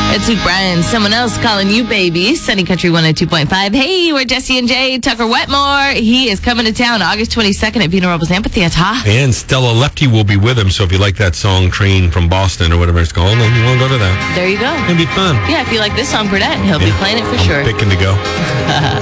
It's Luke Bryan. Someone else calling you baby. Sunny Country 102.5. Hey, we're Jesse and Jay. Tucker Wetmore. He is coming to town August 22nd at Vina Robles Amphitheater. And Stella Lefty will be with him. So if you like that song, Train from Boston or whatever it's called, then you want to go to that. There you go. It'll be fun. Yeah, if you like this song, Burdett, he'll be playing it for sure. I'm picking to go.